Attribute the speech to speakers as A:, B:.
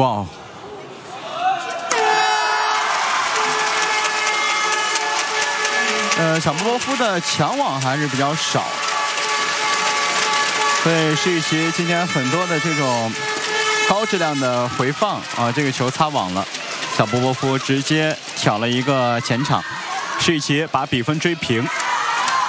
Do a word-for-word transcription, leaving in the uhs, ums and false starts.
A: 哇！呃，小波波夫的抢网还是比较少，所以是一奇今天很多的这种高质量的回放啊，这个球擦网了，小波波夫直接挑了一个前场，是一奇把比分追平。